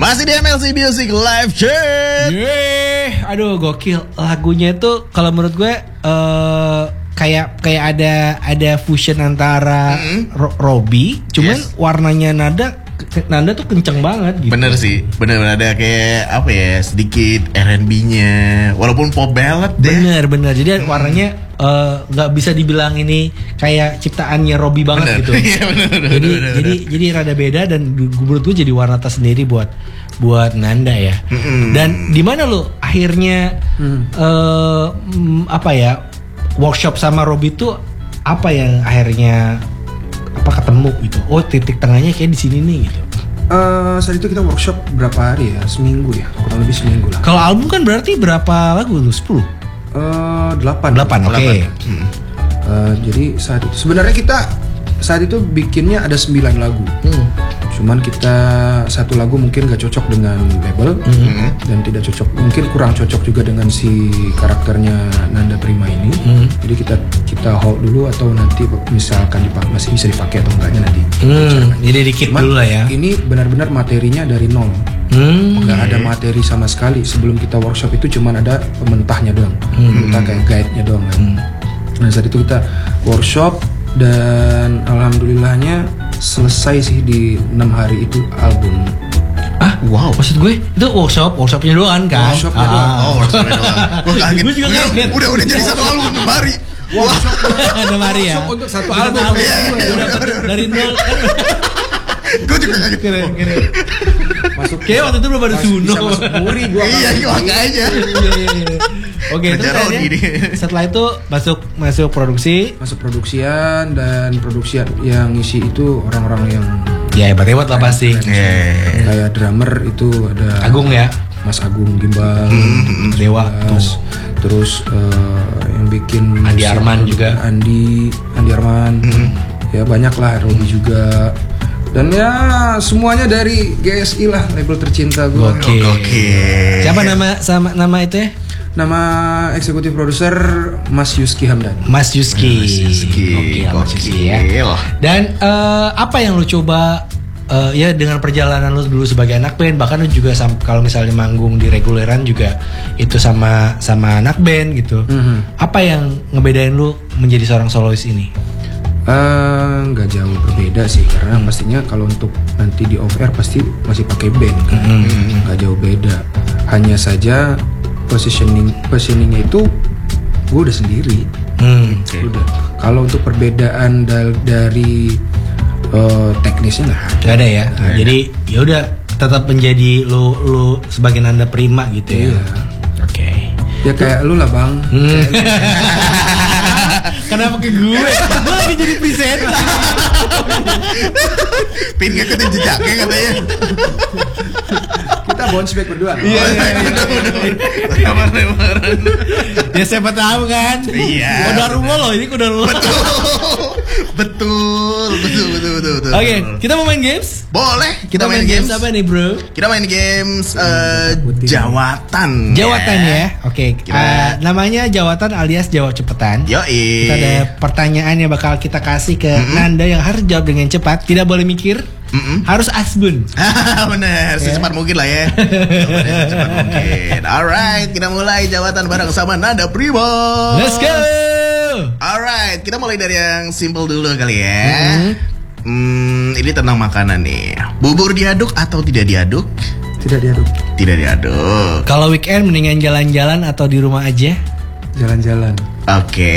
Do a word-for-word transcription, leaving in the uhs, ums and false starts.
Masih di M L C Music Live Chat. Yeay, aduh gokil. Lagunya itu kalau menurut gue uh, kayak kayak ada ada fusion antara mm-hmm. Ro- Robby, cuman yes. warnanya nada nada tuh kenceng banget gitu. Bener sih, bener-bener ada kayak apa ya, sedikit R and B-nya, walaupun pop ballad deh. Bener bener, jadi hmm. warnanya nggak uh, bisa dibilang ini kayak ciptaannya Robby banget bener. Gitu. Iya, bener, bener, jadi bener, jadi bener. jadi rada beda dan menurut gue jadi warna tersendiri buat buat Nanda ya. Hmm. Dan di mana lo akhirnya hmm. uh, apa ya workshop sama Robby tuh apa yang akhirnya apa ketemu gitu? Oh titik tengahnya kayak di sini nih gitu. Uh, saat itu kita workshop berapa hari ya? Seminggu ya, kurang lebih seminggu lah. Kalau album kan berarti berapa lagu lu? sepuluh? Uh, delapan. delapan, oke. Okay. Hmm. Uh, jadi saat itu sebenarnya kita saat itu bikinnya ada sembilan lagu. Hmm. Cuman kita satu lagu mungkin gak cocok dengan label mm-hmm. dan tidak cocok, mungkin kurang cocok juga dengan si karakternya Nanda Prima ini. Mm-hmm. Jadi kita kita hold dulu atau nanti misalkan dipakai, masih bisa dipakai atau enggaknya nanti. Mm, jadi dikit dulu lah ya. Ini benar-benar materinya dari nol. Mm, Gak okay. ada materi sama sekali. Sebelum kita workshop itu cuman ada pementahnya doang, mm-hmm. mentah kayak guide-nya doang kan. Mm. Nah saat itu kita workshop dan alhamdulillahnya selesai sih di enam hari itu album. Ah, wow. Maksud gue itu workshop, workshopnya doang kan? Workshopnya ah. doang. Oh, workshopnya doang. Gue kaget. Gue juga kaget. Udah, udah jadi satu album enam hari. Workshop enam hari ya. Workshop untuk satu album. Iya, udah dari nol. Gue juga kaget. Keren, keren. Masuk. Kayak waktu itu belum ada Suno. Bisa masuk Muri gua. Iya, makanya. Oke, terus setelah itu masuk masuk produksi, masuk produksian dan produksian yang ngisi itu orang-orang yang ya hebat-hebat lah pasti. Yeah. Kayak drummer itu ada Agung ya, Mas Agung Gimbal, mm-hmm. Dewa, Mas, terus uh, yang bikin Andi Arman juga, Andi Andi Arman, mm-hmm. ya banyak lah, Robby juga. Dan ya semuanya dari G S I lah, label tercinta gue. Oke. Okay. Siapa nama sama nama itu ya? Nama eksekutif produser Mas Yuski Hamdan. Mas Yuski. Mas Yuski. Oke, Mas Yuski ya. Dan uh, apa yang lu coba uh, ya dengan perjalanan lu dulu sebagai anak band, bahkan lu juga sam- kalau misalnya manggung di reguleran juga itu sama sama anak band gitu. Mm-hmm. Apa yang ngebedain lu menjadi seorang solois ini? Nggak uh, jauh berbeda sih, karena pastinya kalau untuk nanti di off air pasti masih pakai band kan, mm-hmm. nggak jauh beda. Hanya saja positioning positioningnya itu gue udah sendiri. Mm, okay. Udah. Kalau untuk perbedaan dal- dari uh, teknisnya nggak ada. Gak ada ya. Gak ada. Jadi ya udah tetap menjadi lu lu sebagai Nanda Prima gitu ya. Iya. Oke. Okay. Ya kayak lu lah bang. Hmm. Kenapa ke gue? Gue lagi jadi presenter. Pin ngikutin jejaknya katanya. Kita bounce back berdua. Iya, iya, iya. Ya siapa tahu kan. Iya. Udah rumah loh, ini udah rumah. Betul. Betul, betul, betul, betul, betul. Oke, okay, kita mau main games? Boleh, kita, kita main, main games. games apa nih, bro? Kita main games uh, Jawatan. Jawatan ya. ya. Oke. Okay. Uh, namanya Jawatan alias jawab cepetan. Yoi. Kita ada pertanyaan yang bakal kita kasih ke mm-hmm. Nanda yang harus jawab dengan cepat, tidak boleh mikir. Mm-mm. Harus asbun. Bener, secepat yeah. mungkin lah ya. Secepat mungkin. Alright, kita mulai Jawatan bareng sama Nanda Prima. Let's go. Alright, kita mulai dari yang simple dulu kali ya. Mm-hmm. Hmm, ini tentang makanan nih. Bubur diaduk atau tidak diaduk? Tidak diaduk. Tidak diaduk. Kalau weekend mendingan jalan-jalan atau di rumah aja? Jalan-jalan. Oke. Okay.